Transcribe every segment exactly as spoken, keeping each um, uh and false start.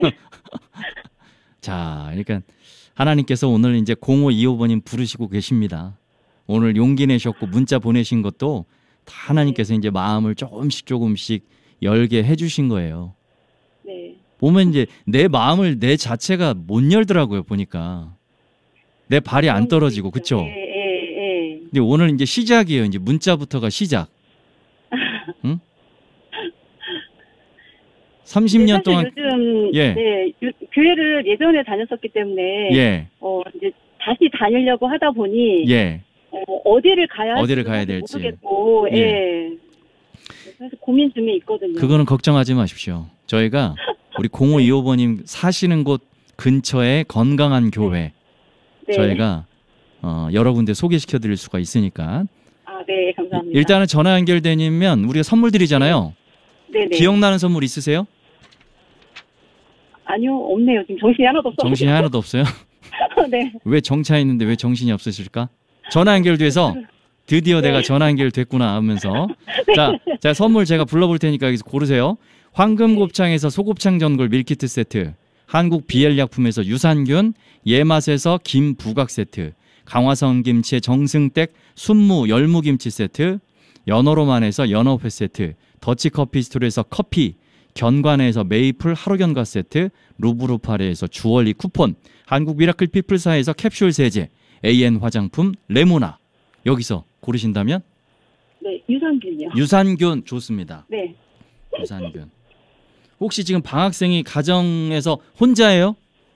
자, 그러니까 하나님께서 오늘 이제 공오이오 번님 부르시고 계십니다. 오늘 용기 내셨고 문자 보내신 것도 다 하나님께서 네. 이제 마음을 조금씩 조금씩 열게 해주신 거예요. 네. 보면 이제 내 마음을 내 자체가 못 열더라고요, 보니까. 내 발이 안 떨어지고, 그쵸? 예, 예, 예. 근데 오늘 이제 시작이에요. 이제 문자부터가 시작. 응? 삼십 년 동안. 요즘, 예. 네, 유, 교회를 예전에 다녔었기 때문에. 예. 어, 이제 다시 다니려고 하다 보니. 예. 어, 어디를 가야 어디를 가야 될지 모르겠고, 예. 예. 그래서 고민 중에 있거든요. 그거는 걱정하지 마십시오. 저희가 우리 공오이오 번님 사시는 곳 근처에 건강한 교회 네. 저희가 어, 여러 군데 소개시켜 드릴 수가 있으니까. 아, 네, 감사합니다. 일단은 전화 연결되면 우리가 선물 드리잖아요. 네, 네. 기억나는 선물 있으세요? 아니요, 없네요. 지금 정신이 하나도 없어요. 정신이 하나도 없어요? 네. 왜 정차 있는데 왜 정신이 없으실까? 전화 연결돼서 드디어 네. 내가 전화 연결됐구나 하면서 네. 자, 자 선물 제가 불러볼 테니까 여기서 고르세요. 황금곱창에서 소곱창 전골 밀키트 세트, 한국 비엘약품에서 유산균, 예맛에서 김 부각 세트, 강화성 김치의 정승댁 순무 열무김치 세트, 연어로만에서 연어회 세트, 더치커피 스토리에서 커피, 견관에서 메이플 하루견과 세트, 루브루파레에서 주얼리 쿠폰, 한국 미라클 피플사에서 캡슐 세제, 에이엔 화장품 레모나. 여기서 고르신다면? 네, 유산균이요. 유산균 좋습니다. 네. 유산균. 혹시 지금 방학생이 가정에서 혼자예요?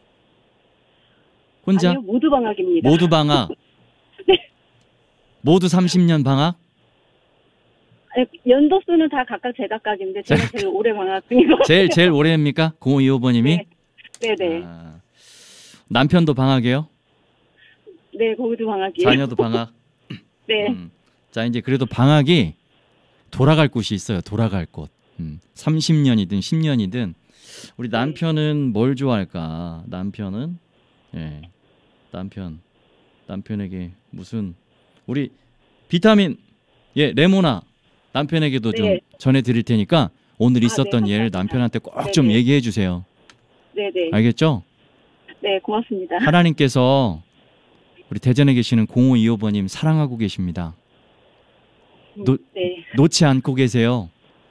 혼자? 아니요, 모두 방학입니다. 모두 방학. 네. 모두 삼십 년 방학? 아니, 연도수는 다 각각 제각각인데 제가 제일 오래 방학 중인 것 같아요. 제일 제일 오래입니까? 공오이오 번님이? 네, 네. 아, 남편도 방학이에요? 네, 거기도 방학이에요. 자녀도 방학. 네. 음. 자, 이제 그래도 방학이 돌아갈 곳이 있어요. 돌아갈 곳. 음. 삼십 년이든 십 년이든 우리 남편은 뭘 좋아할까? 남편은 예. 남편. 남편에게 무슨 우리 비타민 예, 레모나 남편에게도 네. 좀 전해 드릴 테니까 오늘 있었던 아, 네, 일 남편한테 꼭 네, 좀 네. 얘기해 주세요. 네, 네. 알겠죠? 네, 고맙습니다. 하나님께서 우리 대전에 계시는 공오이오 번님 사랑하고 계십니다. 놓, 네. 놓지 않고 계세요.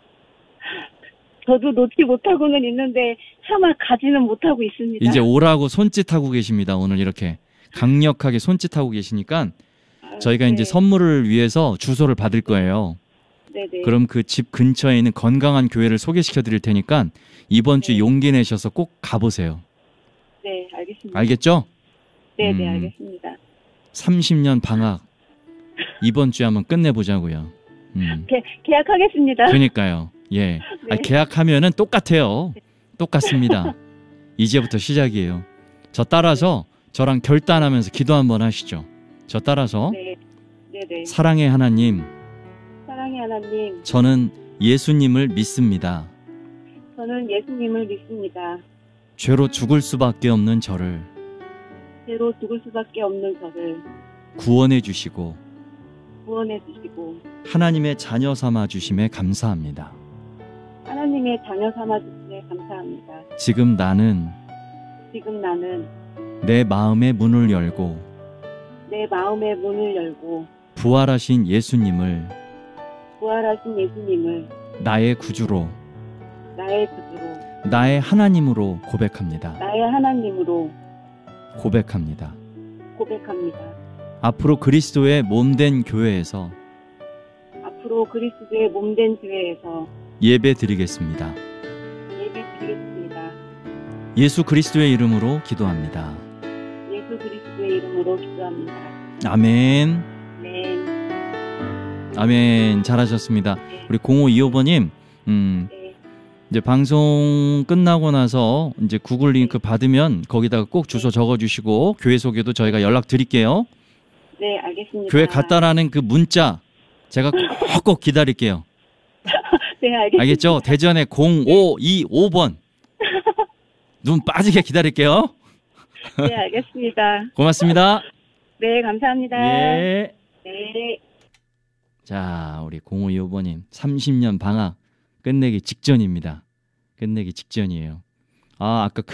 저도 놓지 못하고는 있는데 차마 가지는 못하고 있습니다. 이제 오라고 손짓하고 계십니다. 오늘 이렇게 강력하게 손짓하고 계시니까 저희가 아, 이제 네. 선물을 위해서 주소를 받을 거예요. 네네. 그럼 그 집 근처에 있는 건강한 교회를 소개시켜 드릴 테니까 이번 주 네. 용기 내셔서 꼭 가보세요. 네, 알겠습니다. 알겠죠? 네네, 음, 알겠습니다. 삼십 년 방학 이번 주에 한번 끝내보자고요. 음. 개, 계약하겠습니다. 그러니까요. 예. 네. 아, 계약하면은 똑같아요. 똑같습니다. 이제부터 시작이에요. 저 따라서 저랑 결단하면서 기도 한번 하시죠. 저 따라서 네. 네네. 사랑의 하나님, 사랑의 하나님, 저는 예수님을 믿습니다. 저는 예수님을 믿습니다. 죄로 죽을 수밖에 없는 저를 죄로 죽을 수밖에 없는 저를 구원해 주시고 구원해 주시고 하나님의 자녀 삼아 주심에 감사합니다. 하나님의 자녀 삼아 주심에 감사합니다. 지금 나는 지금 나는 내 마음의 문을 열고 내 마음의 문을 열고 부활하신 예수님을 부활하신 예수님을 나의 구주로 나의 구주로 나의 하나님으로 고백합니다. 나의 하나님으로 고백합니다. 고백합니다. 앞으로 그리스도의 몸된 교회에서 앞으로 그리스도의 몸된 교회에서 예배 드리겠습니다. 예배 드리겠습니다. 예수 그리스도의 이름으로 기도합니다. 예수 그리스도의 이름으로 기도합니다. 아멘. 네. 아멘. 잘하셨습니다. 우리 공오이오 번님, 음, 네. 이제 방송 끝나고 나서 이제 구글 링크 받으면 거기다가 꼭 주소 적어주시고 교회 소개도 저희가 연락 드릴게요. 네, 알겠습니다. 교회 갔다라는 그 문자 제가 꼭꼭 기다릴게요. 네, 알겠습니다. 알겠죠? 대전에 공오이오 번 눈 빠지게 기다릴게요. 네, 알겠습니다. 고맙습니다. 네, 감사합니다. 예. 네. 자, 우리 공오이오 번님 삼십 년 방학 끝내기 직전입니다. 끝내기 직전이에요. 아, 아까